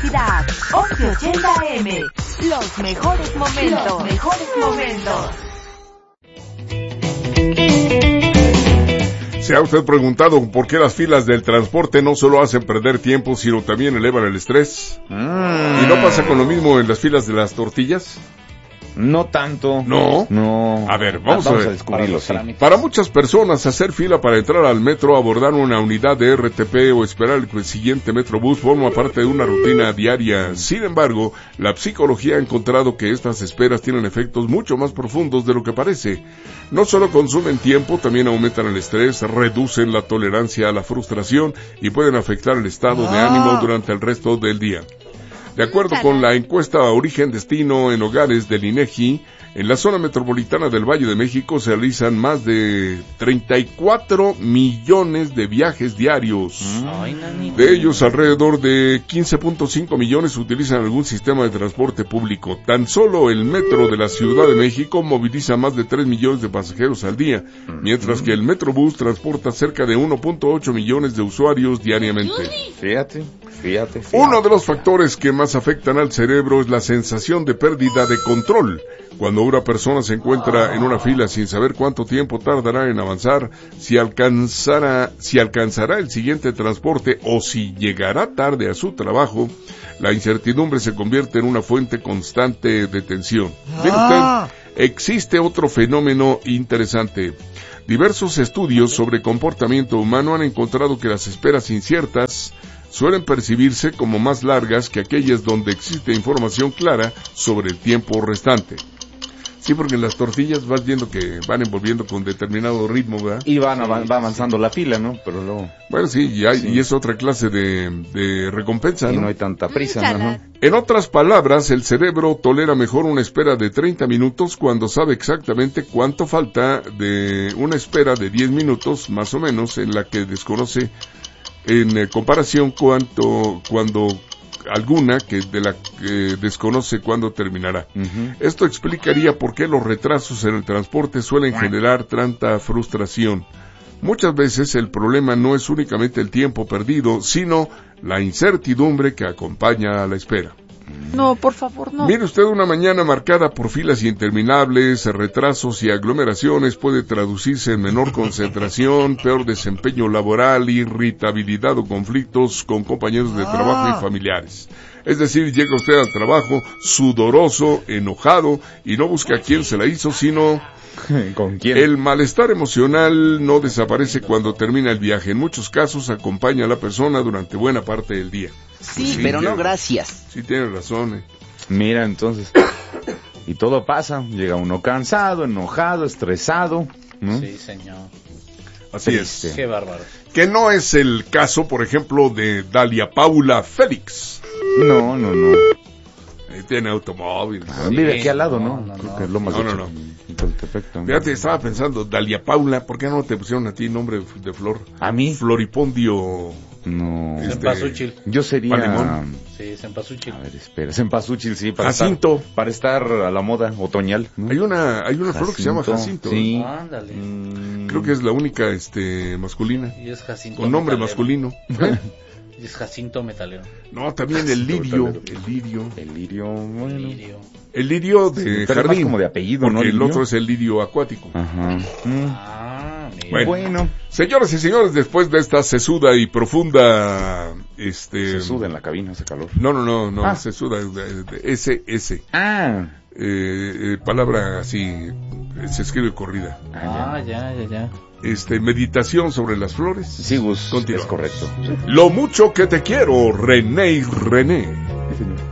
velocidad. 1180 AM. Los mejores momentos. ¿Se ha usted preguntado por qué las filas del transporte no solo hacen perder tiempo, sino también elevan el estrés? ¿Y no pasa con lo mismo en las filas de las tortillas? No tanto. ¿No? No. A ver, vamos a descubrirlo, sí. Para muchas personas, hacer fila para entrar al metro, abordar una unidad de RTP o esperar el siguiente Metrobús forma parte de una rutina diaria. Sin embargo, la psicología ha encontrado que estas esperas tienen efectos mucho más profundos de lo que parece. No solo consumen tiempo, también aumentan el estrés, reducen la tolerancia a la frustración y pueden afectar el estado de ánimo durante el resto del día. De acuerdo con la encuesta Origen-Destino en Hogares del INEGI, en la zona metropolitana del Valle de México se realizan más de 34 millones de viajes diarios. De ellos, alrededor de 15.5 millones utilizan algún sistema de transporte público. Tan solo el metro de la Ciudad de México moviliza más de 3 millones de pasajeros al día, mientras que el Metrobús transporta cerca de 1.8 millones de usuarios diariamente. Fíjate. Uno de los factores que más afectan al cerebro es la sensación de pérdida de control. Cuando una persona se encuentra en una fila sin saber cuánto tiempo tardará en avanzar, si alcanzará el siguiente transporte o si llegará tarde a su trabajo, la incertidumbre se convierte en una fuente constante de tensión. Mire usted, existe otro fenómeno interesante. Diversos estudios sobre comportamiento humano han encontrado que las esperas inciertas suelen percibirse como más largas que aquellas donde existe información clara sobre el tiempo restante. Sí, porque en las tortillas vas viendo que van envolviendo con determinado ritmo, ¿verdad? Y va avanzando la fila, ¿no? Pero luego... Bueno, sí, y es otra clase de recompensa, ¿no? Y no hay tanta prisa, ¿no? En otras palabras, el cerebro tolera mejor una espera de 30 minutos cuando sabe exactamente cuánto falta de una espera de 10 minutos, más o menos, en la que desconoce en comparación cuando alguna que desconoce cuándo terminará. Esto explicaría por qué los retrasos en el transporte suelen generar tanta frustración. Muchas veces el problema no es únicamente el tiempo perdido, sino la incertidumbre que acompaña a la espera. No, por favor, no. Mire usted, una mañana marcada por filas interminables, retrasos y aglomeraciones puede traducirse en menor concentración, peor desempeño laboral, irritabilidad o conflictos con compañeros de trabajo y familiares. Es decir, llega usted al trabajo sudoroso, enojado y no busca a quién se la hizo, sino... ¿Con quién? El malestar emocional no desaparece cuando termina el viaje. En muchos casos acompaña a la persona durante buena parte del día. Sí, pero no gracias. Sí, tienes razón. Mira, entonces, y todo pasa, llega uno cansado, enojado, estresado, ¿no? Sí, señor. Así es. Qué bárbaro. Que no es el caso, por ejemplo, de Dalia Paula Félix. No. Tiene automóvil. Vive aquí al lado, ¿no? No. Que es lo más No. Perfecto. Fíjate, estaba pensando, Dalia Paula, ¿por qué no te pusieron a ti nombre de flor? ¿A mí? Floripondio. No. Cempasúchil. Yo sería... Palimón. Sí, cempasúchil. A ver, espera, cempasúchil, sí, Jacinto. Para estar a la moda otoñal, ¿no? Hay una flor que se llama Jacinto. Sí. Ándale. Creo que es la única masculina. Y es Jacinto Con nombre metalero. masculino. Y es Jacinto metalero. No, también el lirio. El lirio, bueno. Lirio. El lirio de Pero jardín. más como de apellido, porque ¿no? el Lirio. otro es el lirio acuático. Ajá. Mira. Bueno. Señoras y señores, después de esta sesuda y profunda... Se suda en la cabina, hace calor. No, sesuda, SS. Palabra así, se escribe corrida. Ya. Meditación sobre las flores. Sí, Gus, Continúa. es correcto. Sí. Lo mucho que te quiero, René y René. Sí, señor.